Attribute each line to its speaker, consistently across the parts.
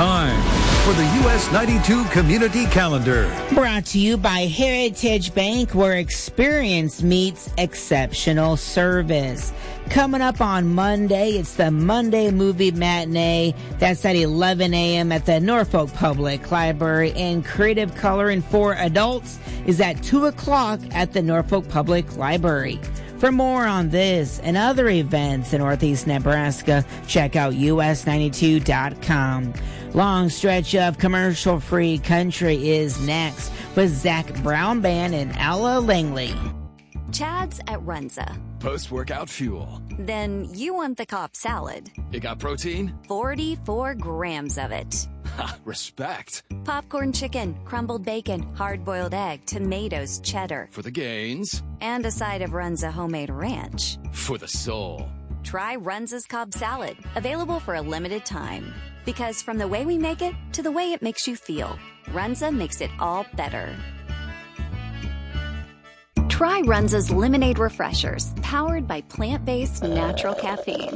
Speaker 1: time for the US 92 Community Calendar.
Speaker 2: Brought to you by Heritage Bank, where experience meets exceptional service. Coming up on Monday, it's the Monday Movie Matinee. That's at 11 a.m. at the Norfolk Public Library. And Creative Coloring for Adults is at 2 o'clock at the Norfolk Public Library. For more on this and other events in Northeast Nebraska, check out us92.com. Long stretch of commercial-free country is next with Zach Brown Band and Ella Langley.
Speaker 3: Chad's at Runza.
Speaker 4: Post-workout fuel.
Speaker 3: Then you want the Cobb salad.
Speaker 4: It got protein?
Speaker 3: 44 grams of it.
Speaker 4: Ha, respect.
Speaker 3: Popcorn chicken, crumbled bacon, hard-boiled egg, tomatoes, cheddar.
Speaker 4: For the gains.
Speaker 3: And a side of Runza homemade ranch.
Speaker 4: For the soul.
Speaker 3: Try Runza's Cobb salad, available for a limited time. Because from the way we make it to the way it makes you feel, Runza makes it all better. Try Runza's Lemonade Refreshers, powered by plant-based natural caffeine.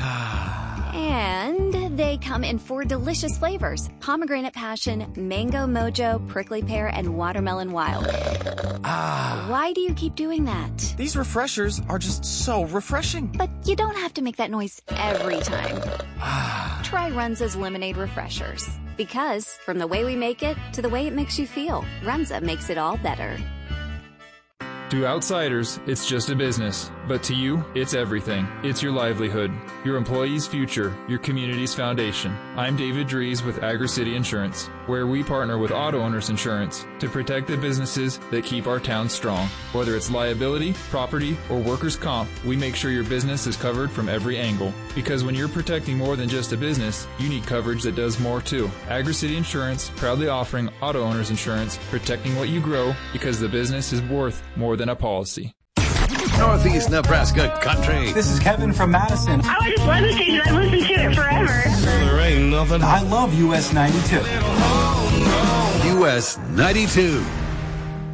Speaker 3: And they come in 4 delicious flavors: pomegranate passion, mango mojo, prickly pear, and watermelon wild. Why do you keep doing that?
Speaker 5: These refreshers are just so refreshing.
Speaker 3: But you don't have to make that noise every time. Try Runza's Lemonade Refreshers. Because from the way we make it to the way it makes you feel, Runza makes it all better.
Speaker 6: To outsiders, it's just a business, but to you, it's everything. It's your livelihood, your employees' future, your community's foundation. I'm David Dries with Agri-City Insurance, where we partner with Auto Owners Insurance to protect the businesses that keep our town strong. Whether it's liability, property, or workers' comp, we make sure your business is covered from every angle. Because when you're protecting more than just a business, you need coverage that does more too. Agri-City Insurance, proudly offering Auto Owners Insurance, protecting what you grow because the business is worth more than a policy.
Speaker 1: Northeast Nebraska Country.
Speaker 7: This is Kevin from Madison.
Speaker 8: I just love the station. I've listened to it forever.
Speaker 7: There ain't nothing. I love US 92.
Speaker 1: US 92.